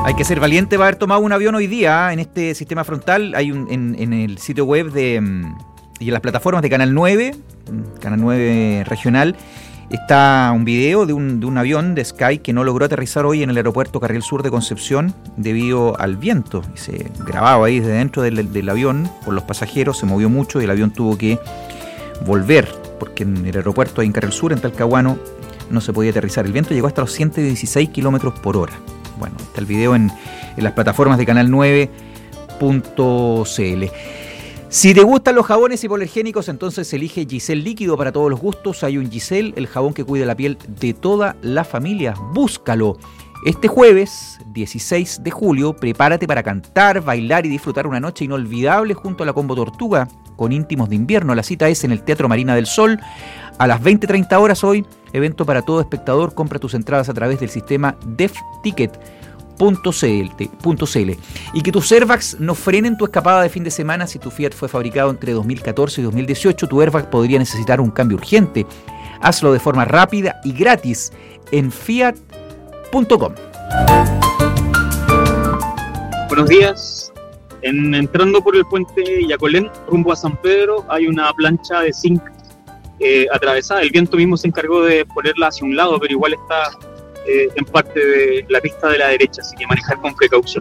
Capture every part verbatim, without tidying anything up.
Hay que ser valiente para haber tomado un avión hoy día en este sistema frontal. Hay un en, en el sitio web de y en las plataformas de Canal nueve, Canal nueve Regional, está un video de un, de un avión de Sky que no logró aterrizar hoy en el aeropuerto Carriel Sur de Concepción debido al viento. Y se grababa ahí desde dentro del, del avión por los pasajeros, se movió mucho y el avión tuvo que volver, porque en el aeropuerto ahí en Carriel Sur, en Talcahuano, no se podía aterrizar. El viento llegó hasta los ciento dieciséis kilómetros por hora. Bueno, está el video en, en las plataformas de canal nueve punto c l. Si te gustan los jabones hipoalergénicos, entonces elige Giselle Líquido para todos los gustos. Hay un Giselle, el jabón que cuida la piel de toda la familia. Búscalo. Este jueves, dieciséis de julio, prepárate para cantar, bailar y disfrutar una noche inolvidable junto a la Combo Tortuga con Íntimos de Invierno. La cita es en el Teatro Marina del Sol a las veinte treinta horas hoy. Evento para todo espectador. Compra tus entradas a través del sistema defticket punto c l. Y que tus airbags no frenen tu escapada de fin de semana. Si tu Fiat fue fabricado entre dos mil catorce y dos mil dieciocho, tu airbag podría necesitar un cambio urgente. Hazlo de forma rápida y gratis en fiat punto com. Buenos días. En, entrando por el puente Yacolén rumbo a San Pedro hay una plancha de zinc eh, atravesada. El viento mismo se encargó de ponerla hacia un lado, pero igual está eh, en parte de la pista de la derecha, así que manejar con precaución.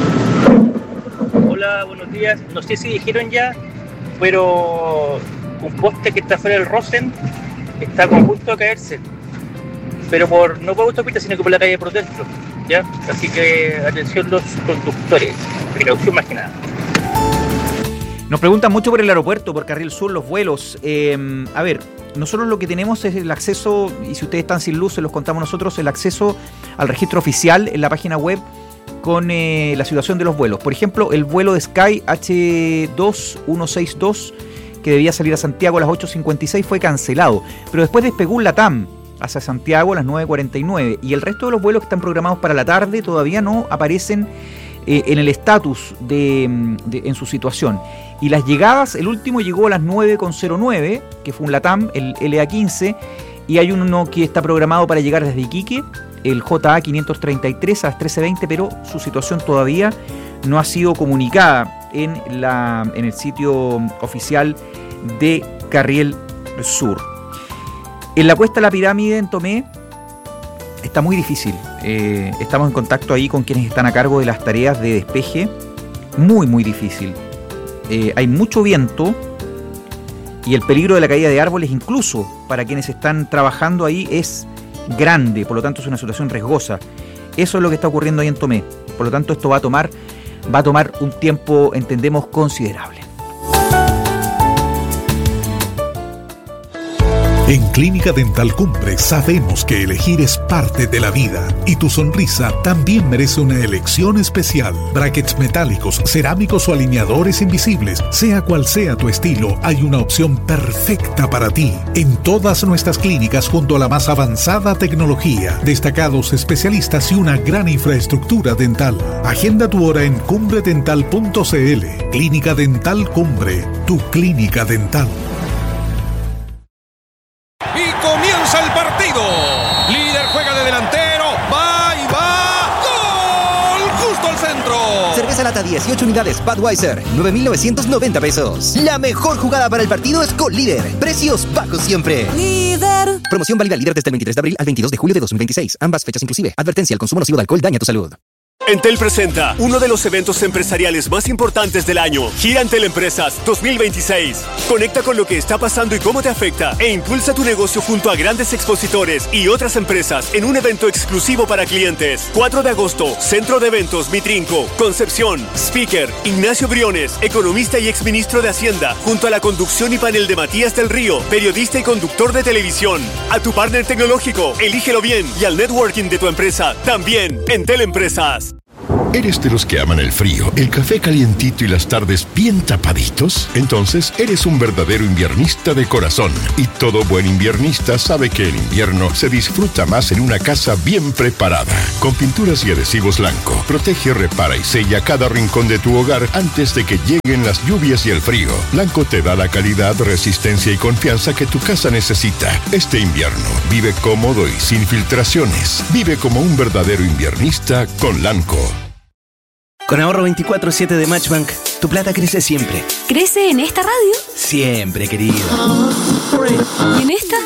Hola, buenos días. No sé si dijeron ya, pero un poste que está fuera del Rosen está con punto de caerse, pero por no por autopista, sino que por la calle por dentro, ¿ya? Así que atención los conductores, precaución más que nada. Nos preguntan mucho por el aeropuerto, por Carril Sur, los vuelos. Eh, a ver, nosotros lo que tenemos es el acceso, y si ustedes están sin luz, se los contamos nosotros, el acceso al registro oficial en la página web con eh, la situación de los vuelos. Por ejemplo, el vuelo de Sky H dos uno seis dos, que debía salir a Santiago a las ocho cincuenta y seis, fue cancelado. Pero después despegó un LATAM hacia Santiago a las nueve cuarenta y nueve. Y el resto de los vuelos que están programados para la tarde todavía no aparecen eh, en el estatus de, de, en su situación. Y las llegadas, el último llegó a las nueve cero nueve, que fue un LATAM, el L A quince, y hay uno que está programado para llegar desde Iquique, el J A quinientos treinta y tres a las trece veinte, pero su situación todavía no ha sido comunicada en, la, en el sitio oficial de Carriel Sur. En la cuesta de la pirámide en Tomé está muy difícil. Eh, estamos en contacto ahí con quienes están a cargo de las tareas de despeje. Muy, muy difícil. Eh, hay mucho viento y el peligro de la caída de árboles, incluso para quienes están trabajando ahí, es grande. Por lo tanto, es una situación riesgosa. Eso es lo que está ocurriendo ahí en Tomé. Por lo tanto, esto va a tomar, va a tomar un tiempo, entendemos, considerable. En Clínica Dental Cumbre sabemos que elegir es parte de la vida y tu sonrisa también merece una elección especial. Brackets metálicos, cerámicos o alineadores invisibles, sea cual sea tu estilo, hay una opción perfecta para ti. En todas nuestras clínicas, junto a la más avanzada tecnología, destacados especialistas y una gran infraestructura dental. Agenda tu hora en cumbre dental punto c l. Clínica Dental Cumbre, tu clínica dental. ¡Comienza el partido! Líder juega de delantero, va y va. ¡Gol! ¡Justo al centro! Cerveza lata dieciocho unidades Budweiser, nueve mil novecientos noventa pesos. La mejor jugada para el partido es con Líder. Precios bajos siempre. Líder. Promoción válida Líder desde el veintitrés de abril al veintidós de julio de dos mil veintiséis. Ambas fechas inclusive. Advertencia: el consumo nocivo de alcohol daña tu salud. Entel presenta uno de los eventos empresariales más importantes del año, Gira Entel Empresas dos mil veintiséis. Conecta con lo que está pasando y cómo te afecta e impulsa tu negocio junto a grandes expositores y otras empresas en un evento exclusivo para clientes. cuatro de agosto, Centro de Eventos Mitrinco, Concepción. Speaker, Ignacio Briones, economista y exministro de Hacienda, junto a la conducción y panel de Matías del Río, periodista y conductor de televisión. A tu partner tecnológico, elígelo bien, y al networking de tu empresa, también, Entel Empresas. ¿Eres de los que aman el frío, el café calientito y las tardes bien tapaditos? Entonces eres un verdadero inviernista de corazón. Y todo buen inviernista sabe que el invierno se disfruta más en una casa bien preparada. Con pinturas y adhesivos Lanco, protege, repara y sella cada rincón de tu hogar antes de que lleguen las lluvias y el frío. Lanco te da la calidad, resistencia y confianza que tu casa necesita. Este invierno, vive cómodo y sin filtraciones. Vive como un verdadero inviernista con Lanco. Con ahorro veinticuatro siete de Matchbank, tu plata crece siempre. ¿Crece en esta radio? Siempre, querido. ¿Y en esta?